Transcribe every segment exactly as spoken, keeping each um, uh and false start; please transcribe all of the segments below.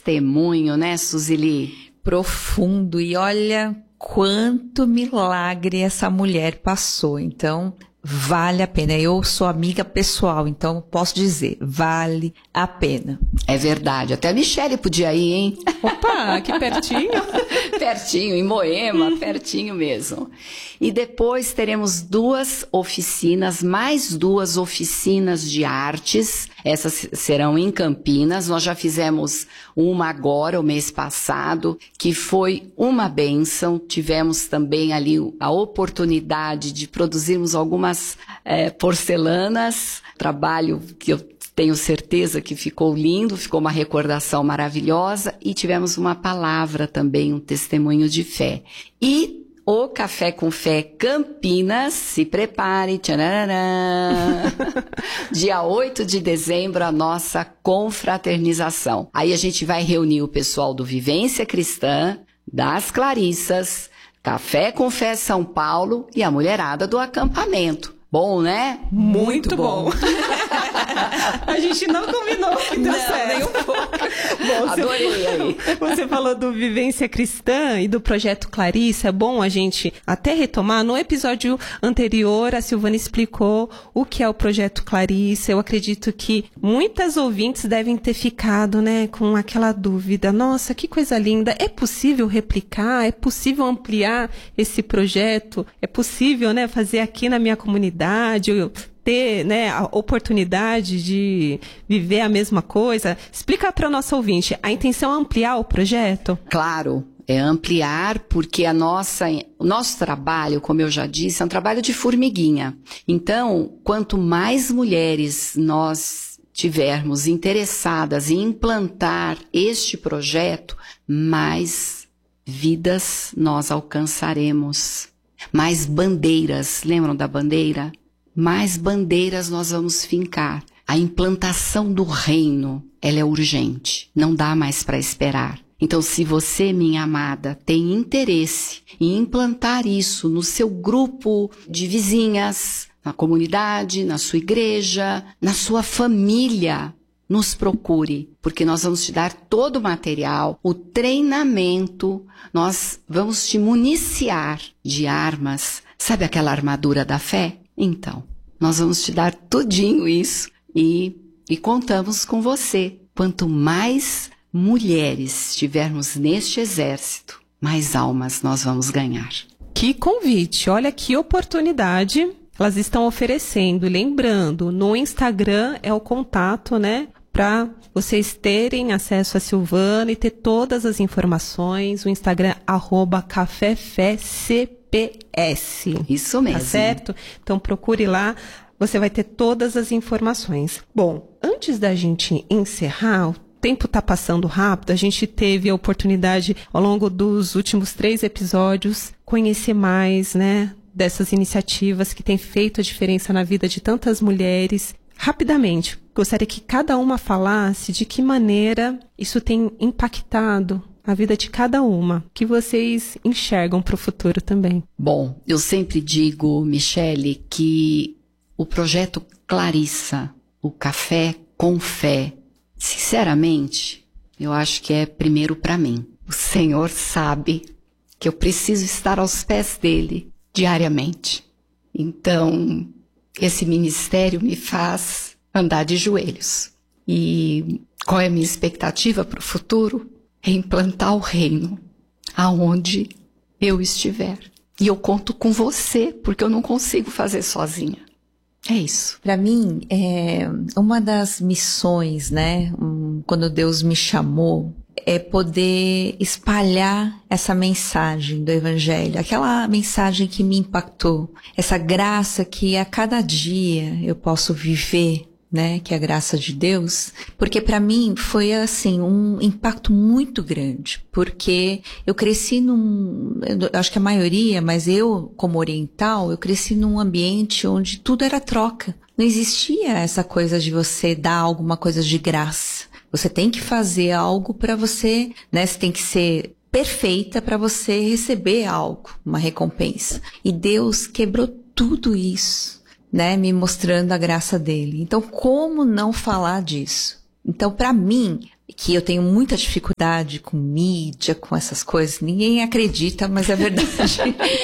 testemunho, né, Suzili? Profundo, e olha quanto milagre essa mulher passou. Então, vale a pena. Eu sou amiga pessoal, então posso dizer, vale a pena. É verdade. Até a Michele podia ir, hein? Opa, que pertinho. Pertinho, em Moema, pertinho mesmo. E depois teremos duas oficinas, mais duas oficinas de artes. Essas serão em Campinas. Nós já fizemos uma agora, o mês passado, que foi uma bênção. Tivemos também ali a oportunidade de produzirmos algumas é, porcelanas. Trabalho que eu tenho certeza que ficou lindo, ficou uma recordação maravilhosa. E tivemos uma palavra também, um testemunho de fé. E o Café com Fé Campinas, se prepare, tchararã. Dia oito de dezembro, a nossa confraternização. Aí a gente vai reunir o pessoal do Vivência Cristã, das Clarissas, Café com Fé São Paulo e a mulherada do acampamento. Bom, né? Muito, Muito bom. bom. A gente não combinou. Deu Não, certo. nem um pouco. Bom, você, Adorei aí. Você falou do Vivência Cristã e do Projeto Clarissa. É bom a gente até retomar. No episódio anterior, a Silvana explicou o que é o Projeto Clarissa. Eu acredito que muitas ouvintes devem ter ficado, né, com aquela dúvida. Nossa, que coisa linda. É possível replicar? É possível ampliar esse projeto? É possível, né, fazer aqui na minha comunidade? Eu ter, né, a oportunidade de viver a mesma coisa. Explica para o nosso ouvinte, a intenção é ampliar o projeto? Claro, é ampliar, porque a nossa, o nosso trabalho, como eu já disse, é um trabalho de formiguinha. Então, quanto mais mulheres nós tivermos interessadas em implantar este projeto, mais vidas nós alcançaremos. Mais bandeiras, lembram da bandeira? Mais bandeiras nós vamos fincar. A implantação do reino, ela é urgente, não dá mais para esperar. Então, se você, minha amada, tem interesse em implantar isso no seu grupo de vizinhas, na comunidade, na sua igreja, na sua família, nos procure, porque nós vamos te dar todo o material, o treinamento, nós vamos te municiar de armas. Sabe aquela armadura da fé? Então, nós vamos te dar tudinho isso e, e contamos com você. Quanto mais mulheres tivermos neste exército, mais almas nós vamos ganhar. Que convite, olha que oportunidade elas estão oferecendo. Lembrando, no Instagram é o contato, né, para vocês terem acesso a Silvana e ter todas as informações. O Instagram, arroba caféfécps. Isso mesmo. Tá certo? Então procure lá, você vai ter todas as informações. Bom, antes da gente encerrar, o tempo tá passando rápido, a gente teve a oportunidade, ao longo dos últimos três episódios, conhecer mais, né, dessas iniciativas que têm feito a diferença na vida de tantas mulheres. Rapidamente, gostaria que cada uma falasse de que maneira isso tem impactado a vida de cada uma, que vocês enxergam para o futuro também. Bom, eu sempre digo, Michele, que o projeto Clarissa, o Café com Fé, sinceramente, eu acho que é primeiro para mim. O Senhor sabe que eu preciso estar aos pés dele diariamente. Então, esse ministério me faz andar de joelhos. E qual é a minha expectativa para o futuro? É implantar o reino aonde eu estiver. E eu conto com você, porque eu não consigo fazer sozinha. É isso. Para mim, é uma das missões, né, um, quando Deus me chamou, é poder espalhar essa mensagem do Evangelho, aquela mensagem que me impactou, essa graça que a cada dia eu posso viver, né, que é a graça de Deus, porque para mim foi assim um impacto muito grande, porque eu cresci num, eu acho que a maioria, mas eu como oriental, eu cresci num ambiente onde tudo era troca, não existia essa coisa de você dar alguma coisa de graça, você tem que fazer algo para você, né, você tem que ser perfeita para você receber algo, uma recompensa, e Deus quebrou tudo isso, né, me mostrando a graça dele. Então, como não falar disso? Então, para mim, que eu tenho muita dificuldade com mídia, com essas coisas, ninguém acredita, mas é verdade.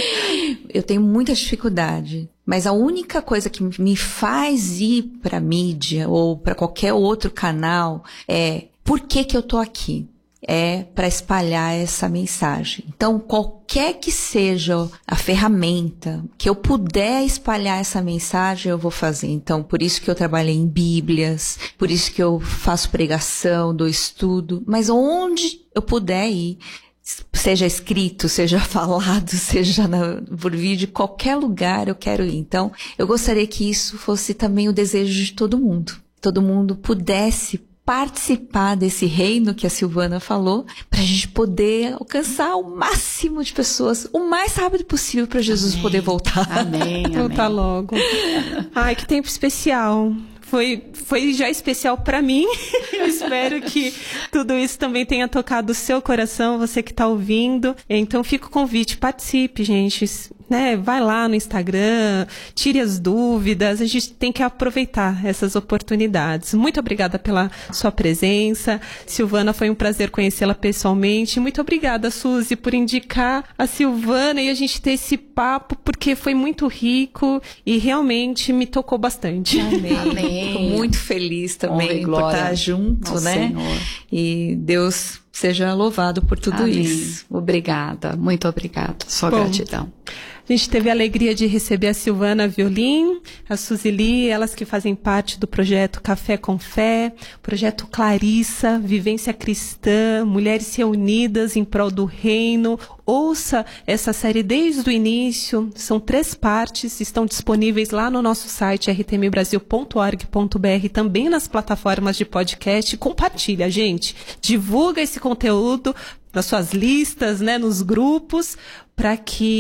Eu tenho muita dificuldade. Mas a única coisa que me faz ir para mídia ou para qualquer outro canal é por que que eu tô aqui? É para espalhar essa mensagem. Então, qualquer que seja a ferramenta que eu puder espalhar essa mensagem, eu vou fazer. Então, por isso que eu trabalhei em Bíblias, por isso que eu faço pregação, dou estudo, mas onde eu puder ir, seja escrito, seja falado, seja na, por vídeo, qualquer lugar eu quero ir. Então, eu gostaria que isso fosse também o desejo de todo mundo. Todo mundo pudesse participar desse reino que a Silvana falou, para a gente poder alcançar o máximo de pessoas o mais rápido possível para Jesus amém. Poder voltar. Amém, amém. Voltar logo. Ai, que tempo especial. Foi, foi já especial para mim. Eu espero que tudo isso também tenha tocado o seu coração, você que está ouvindo. Então fica o convite, participe, gente. Né? Vai lá no Instagram, tire as dúvidas. A gente tem que aproveitar essas oportunidades. Muito obrigada pela sua presença. Silvana, foi um prazer conhecê-la pessoalmente. Muito obrigada, Suzy, por indicar a Silvana e a gente ter esse papo, porque foi muito rico e realmente me tocou bastante. Amém. Amém. Estou muito feliz também por estar junto, né? Senhor. E Deus seja louvado por tudo Amém. Isso. Obrigada, muito obrigada. Só Bom, gratidão. A gente teve a alegria de receber a Silvana Violim, a Suzili, elas que fazem parte do projeto Café com Fé, projeto Clarissa, Vivência Cristã, Mulheres Reunidas em Prol do Reino. Ouça essa série desde o início, são três partes, estão disponíveis lá no nosso site r t m brasil ponto org ponto b r, também nas plataformas de podcast. Compartilha, gente, divulga esse conteúdo nas suas listas, né, nos grupos, para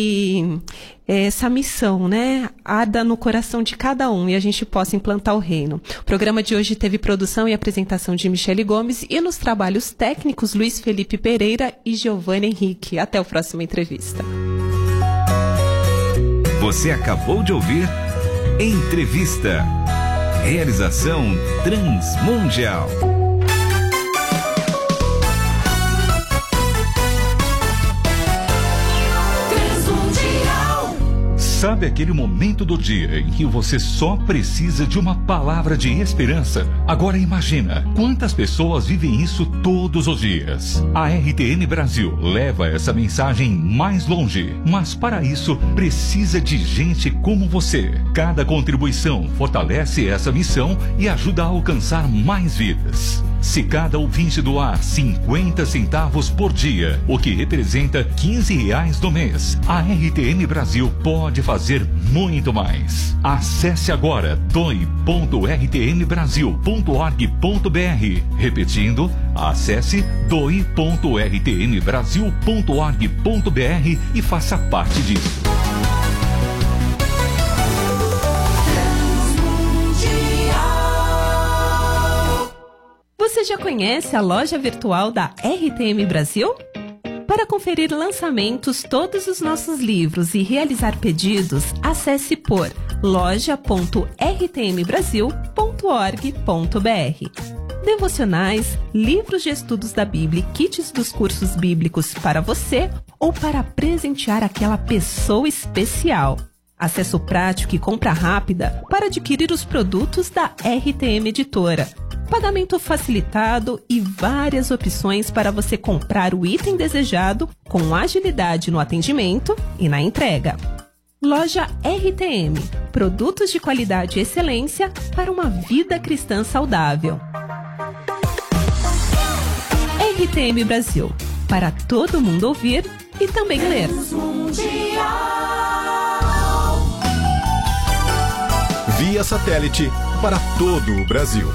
que essa missão, né, arda no coração de cada um e a gente possa implantar o reino. O programa de hoje teve produção e apresentação de Michele Gomes e nos trabalhos técnicos Luiz Felipe Pereira e Giovanni Henrique. Até a próxima entrevista. Você acabou de ouvir Entrevista. Realização Transmundial. Sabe aquele momento do dia em que você só precisa de uma palavra de esperança? Agora imagina quantas pessoas vivem isso todos os dias. A R T M Brasil leva essa mensagem mais longe, mas para isso precisa de gente como você. Cada contribuição fortalece essa missão e ajuda a alcançar mais vidas. Se cada ouvinte doar cinquenta centavos por dia, o que representa quinze reais no mês, a R T M Brasil pode fazer muito mais. Acesse agora doe ponto r t m brasil ponto org ponto b r. Repetindo, acesse doe ponto r t m brasil ponto org ponto b r e faça parte disso. Você já conhece a loja virtual da R T M Brasil? Para conferir lançamentos, todos os nossos livros e realizar pedidos, acesse por loja ponto r t m brasil ponto org ponto b r. Devocionais, livros de estudos da Bíblia e kits dos cursos bíblicos para você ou para presentear aquela pessoa especial. Acesso prático e compra rápida para adquirir os produtos da R T M Editora. Pagamento facilitado e várias opções para você comprar o item desejado com agilidade no atendimento e na entrega. Loja R T M. Produtos de qualidade e excelência para uma vida cristã saudável. R T M Brasil. Para todo mundo ouvir e também ler. Via satélite para todo o Brasil.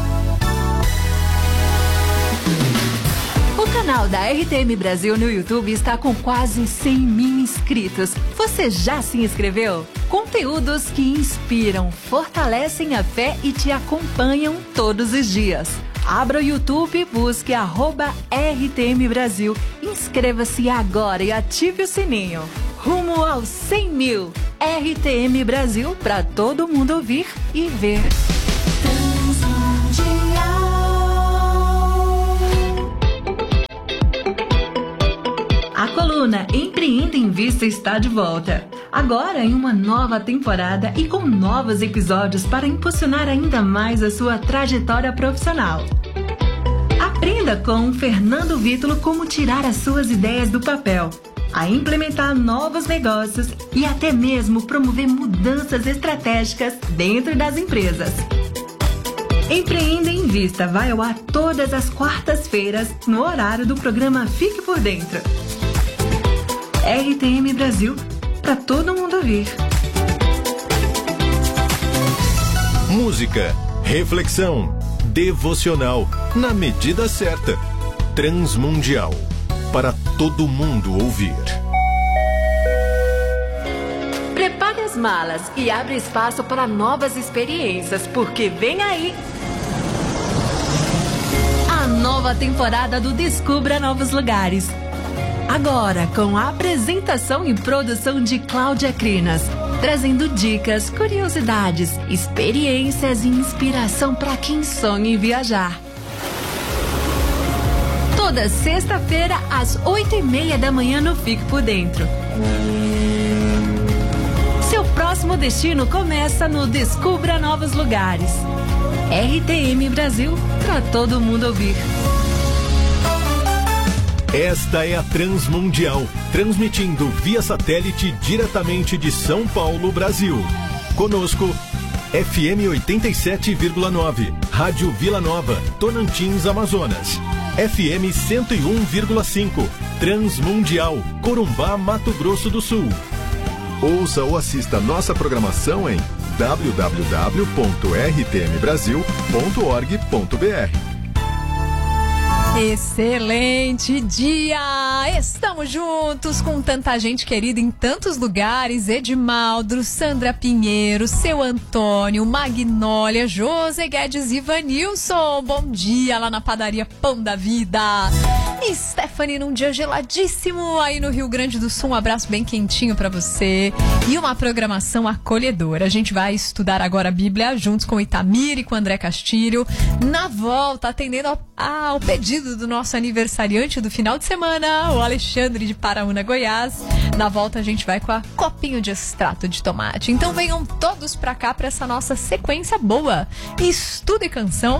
O canal da R T M Brasil no YouTube está com quase cem mil inscritos. Você já se inscreveu? Conteúdos que inspiram, fortalecem a fé e te acompanham todos os dias. Abra o YouTube e busque arroba R T M Brasil. Inscreva-se agora e ative o sininho. Rumo aos cem mil. R T M Brasil para todo mundo ouvir e ver. Transmundial. coluna Empreenda em Vista está de volta. Agora em uma nova temporada e com novos episódios para impulsionar ainda mais a sua trajetória profissional. Aprenda com Fernando Vítulo como tirar as suas ideias do papel, a implementar novos negócios e até mesmo promover mudanças estratégicas dentro das empresas. Empreenda em Vista vai ao ar todas as quartas-feiras no horário do programa Fique por Dentro. R T M Brasil, para todo mundo ouvir. Música, reflexão, devocional, na medida certa. Transmundial, para todo mundo ouvir. Prepare as malas e abre espaço para novas experiências, porque vem aí a nova temporada do Descubra Novos Lugares. Agora com a apresentação e produção de Cláudia Crinas, trazendo dicas, curiosidades, experiências e inspiração para quem sonha em viajar. Toda sexta-feira às oito e meia da manhã no Fique por Dentro. Seu próximo destino começa no Descubra Novos Lugares. R T M Brasil, para todo mundo ouvir. Esta é a Transmundial, transmitindo via satélite diretamente de São Paulo, Brasil. Conosco, F M oitenta e sete vírgula nove, Rádio Vila Nova, Tocantins, Amazonas. F M cento e um vírgula cinco, Transmundial, Corumbá, Mato Grosso do Sul. Ouça ou assista nossa programação em w w w ponto r t m brasil ponto org ponto b r. Excelente dia! Estamos juntos com tanta gente querida em tantos lugares. Edmaldo, Sandra Pinheiro, seu Antônio, Magnólia, José Guedes e Vanilson. Bom dia lá na padaria Pão da Vida. E Stephanie, num dia geladíssimo aí no Rio Grande do Sul. Um abraço bem quentinho pra você. E uma programação acolhedora. A gente vai estudar agora a Bíblia juntos com o Itamir e com o André Castilho. Na volta, atendendo ao, ao pedido do nosso aniversariante do final de semana, o Alexandre de Paraúna, Goiás. Na volta a gente vai com a copinho de extrato de tomate. Então venham todos pra cá pra essa nossa sequência boa. Estudo e canção.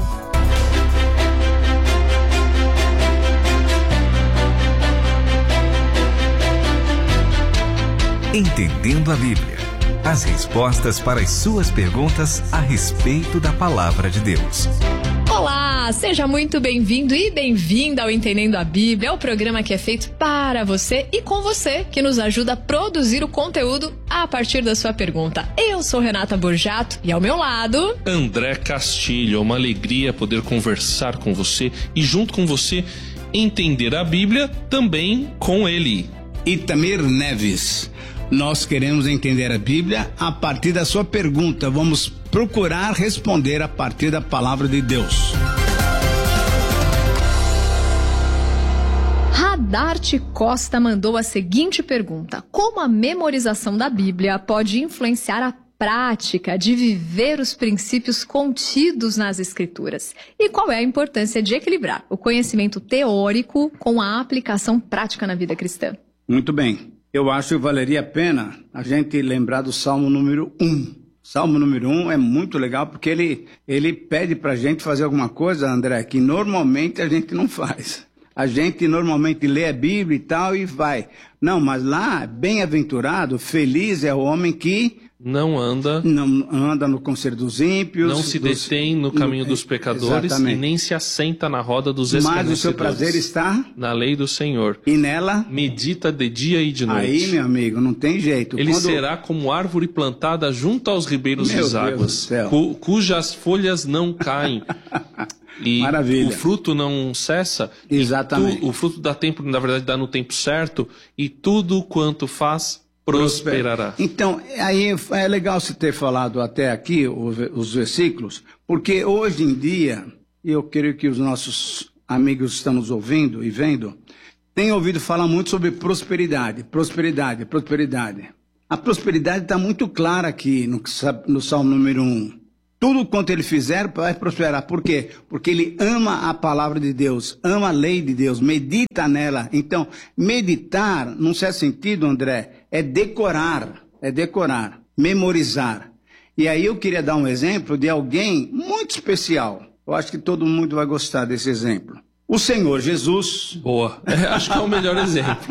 Entendendo a Bíblia. As respostas para as suas perguntas a respeito da Palavra de Deus. Olá, seja muito bem-vindo e bem-vinda ao Entendendo a Bíblia, o programa que é feito para você e com você, que nos ajuda a produzir o conteúdo a partir da sua pergunta. Eu sou Renata Borjato e ao meu lado... André Castilho. É uma alegria poder conversar com você e junto com você entender a Bíblia também com ele. Itamir Neves. Nós queremos entender a Bíblia a partir da sua pergunta. Vamos procurar responder a partir da palavra de Deus. Radarte Costa mandou a seguinte pergunta: como a memorização da Bíblia pode influenciar a prática de viver os princípios contidos nas Escrituras? E qual é a importância de equilibrar o conhecimento teórico com a aplicação prática na vida cristã? Muito bem. Eu acho que valeria a pena a gente lembrar do Salmo número um. Salmo número um é muito legal porque ele, ele pede pra gente fazer alguma coisa, André, que normalmente a gente não faz. A gente normalmente lê a Bíblia e tal e vai. Não, mas lá, bem-aventurado, feliz é o homem que... Não anda... Não anda no conselho dos ímpios... Não se dos, detém no caminho no, dos pecadores exatamente. E nem se assenta na roda dos escarnecedores. Mas o seu prazer está... na lei do Senhor. E nela... medita de dia e de noite. Aí, meu amigo, não tem jeito. Ele Quando... será como árvore plantada junto aos ribeiros meu das águas, cu, cujas folhas não caem. E maravilha. O fruto não cessa. Exatamente. Tu, o fruto dá tempo, na verdade, dá no tempo certo. E tudo quanto faz... prosperará. Então, aí é legal você ter falado até aqui os, os versículos, porque hoje em dia, eu creio que os nossos amigos estão nos ouvindo e vendo, têm ouvido falar muito sobre prosperidade, prosperidade, prosperidade. A prosperidade está muito clara aqui no, no Salmo número um. Tudo quanto ele fizer vai prosperar. Por quê? Porque ele ama a palavra de Deus, ama a lei de Deus, medita nela. Então, meditar, num certo sentido, André, é decorar, é decorar, memorizar. E aí eu queria dar um exemplo de alguém muito especial. Eu acho que todo mundo vai gostar desse exemplo. O Senhor Jesus... Boa, é, acho que é o melhor exemplo.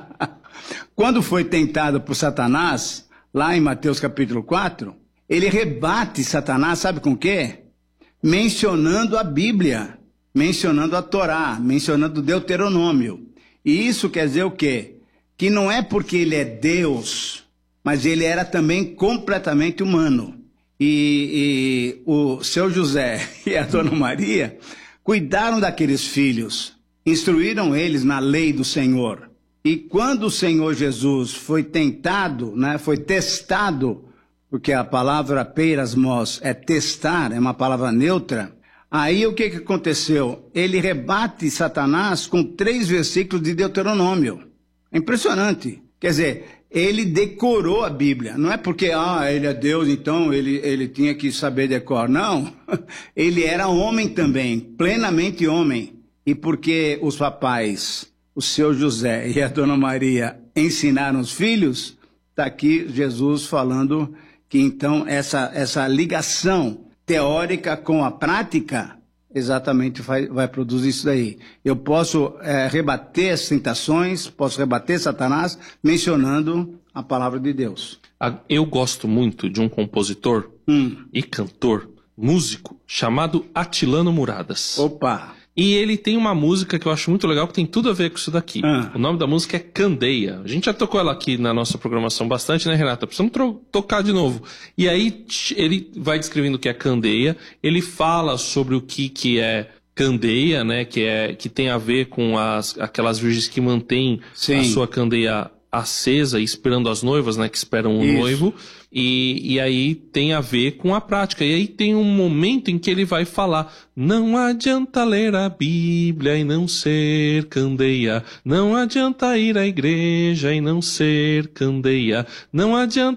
Quando foi tentado por Satanás, lá em Mateus capítulo quatro... ele rebate Satanás, sabe com o quê? Mencionando a Bíblia, mencionando a Torá, mencionando o Deuteronômio. E isso quer dizer o quê? Que não é porque ele é Deus, mas ele era também completamente humano. E, e o seu José e a dona Maria cuidaram daqueles filhos, instruíram eles na lei do Senhor. E quando o Senhor Jesus foi tentado, né, foi testado, porque a palavra peirasmos é testar, é uma palavra neutra. Aí o que, que aconteceu? Ele rebate Satanás com três versículos de Deuteronômio. É impressionante. Quer dizer, ele decorou a Bíblia. Não é porque, ah, ele é Deus, então ele, ele tinha que saber decorar. Não, ele era homem também, plenamente homem. E porque os papais, o seu José e a dona Maria ensinaram os filhos, está aqui Jesus falando... que então essa, essa ligação teórica com a prática exatamente vai, vai produzir isso daí. Eu posso é, rebater as tentações, posso rebater Satanás mencionando a palavra de Deus. Eu gosto muito de um compositor hum. e cantor, músico, chamado Atilano Muradas. Opa! E ele tem uma música que eu acho muito legal, que tem tudo a ver com isso daqui. Ah. O nome da música é Candeia. A gente já tocou ela aqui na nossa programação bastante, né, Renata? Precisamos tro- tocar de novo. E aí ele vai descrevendo o que é candeia, ele fala sobre o que, que é candeia, né, que, é, que tem a ver com as, aquelas virgens que mantêm Sim. a sua candeia acesa, esperando as noivas, né, que esperam o Isso. noivo. E, e aí tem a ver com a prática. E aí tem um momento em que ele vai falar: não adianta ler a Bíblia e não ser candeia. Não adianta ir à igreja e não ser candeia. Não adianta